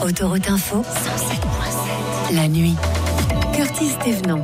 Autoroute Info, 107.7. La nuit. Curtis Thévenant.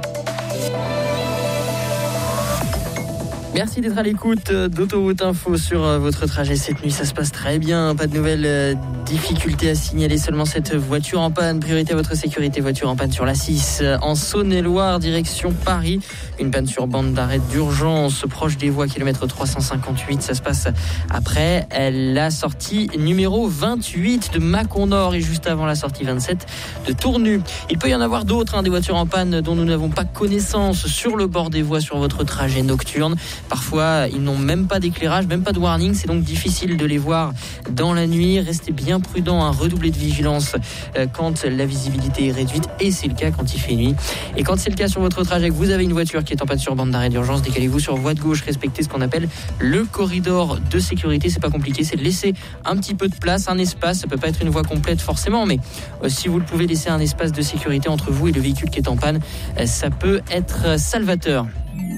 Merci d'être à l'écoute d'Autoroute Info sur votre trajet cette nuit. Ça se passe très bien, pas de nouvelles difficultés à signaler. Seulement cette voiture en panne. Priorité à votre sécurité, voiture en panne sur la 6 en Saône-et-Loire, direction Paris. Une panne sur bande d'arrêt d'urgence proche des voies, kilomètre 358. Ça se passe après la sortie numéro 28 de Mâcon Nord et juste avant la sortie 27 de Tournu. Il peut y en avoir d'autres, des voitures en panne dont nous n'avons pas connaissance sur le bord des voies sur votre trajet nocturne. Parfois, ils n'ont même pas d'éclairage, même pas de warning. C'est donc difficile de les voir dans la nuit. Restez bien prudents, redoubler de vigilance quand la visibilité est réduite. Et c'est le cas quand il fait nuit. Et quand c'est le cas sur votre trajet, que vous avez une voiture qui est en panne sur bande d'arrêt d'urgence, décalez-vous sur voie de gauche. Respectez ce qu'on appelle le corridor de sécurité. C'est pas compliqué, c'est de laisser un petit peu de place, un espace. Ça peut pas être une voie complète forcément, mais si vous le pouvez, laisser un espace de sécurité entre vous et le véhicule qui est en panne, ça peut être salvateur.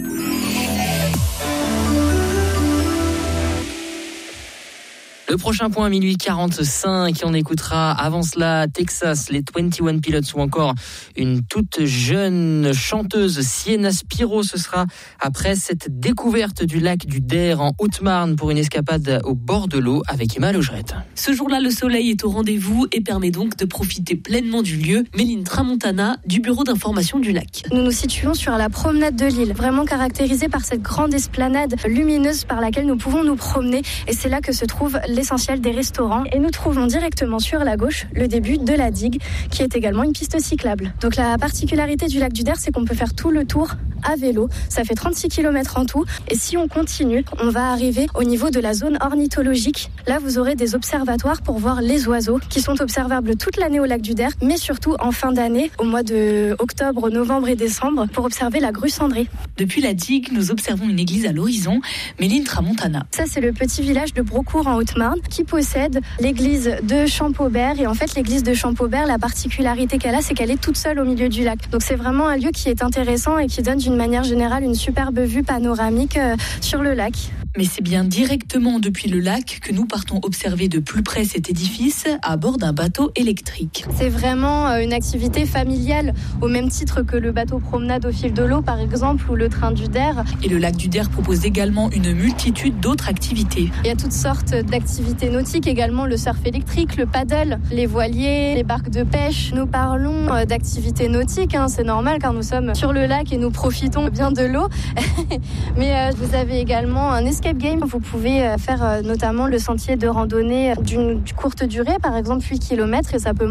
Le prochain point à minuit 45, on écoutera avant cela Texas, les 21 Pilots ou encore une toute jeune chanteuse, Sienna Spiro. Ce sera après cette découverte du lac du Der en Haute-Marne pour une escapade au bord de l'eau avec Emma Logerette. Ce jour-là, le soleil est au rendez-vous et permet donc de profiter pleinement du lieu. Méline Tramontana du bureau d'information du lac. Nous nous situons sur la promenade de l'île, vraiment caractérisée par cette grande esplanade lumineuse par laquelle nous pouvons nous promener. Et c'est là que se trouve l'essentiel des restaurants. Et nous trouvons directement sur la gauche le début de la digue, qui est également une piste cyclable. Donc la particularité du lac du Der, c'est qu'on peut faire tout le tour à vélo. Ça fait 36 km en tout. Et si on continue, on va arriver au niveau de la zone ornithologique. Là, vous aurez des observatoires pour voir les oiseaux qui sont observables toute l'année au lac du Der, mais surtout en fin d'année, au mois de octobre, novembre et décembre, pour observer la grue cendrée. Depuis la digue, nous observons une église à l'horizon, Méline Tramontana. Ça, c'est le petit village de Brocourt en Haute-Marne qui possède l'église de Champaubert. Et en fait, l'église de Champaubert, la particularité qu'elle a, c'est qu'elle est toute seule au milieu du lac. Donc c'est vraiment un lieu qui est intéressant et qui donne d'une manière générale une superbe vue panoramique sur le lac. Mais c'est bien directement depuis le lac que nous partons observer de plus près cet édifice à bord d'un bateau électrique. C'est vraiment une activité familiale au même titre que le bateau promenade au fil de l'eau par exemple ou le train du Der. Et le lac du Der propose également une multitude d'autres activités. Il y a toutes sortes d'activités nautiques, également le surf électrique, le paddle, les voiliers, les barques de pêche. Nous parlons d'activités nautiques, c'est normal car nous sommes sur le lac et nous profitons bien de l'eau. Mais vous avez également un escape game. Vous pouvez faire notamment le sentier de randonnée d'une courte durée, par exemple 8 km et ça peut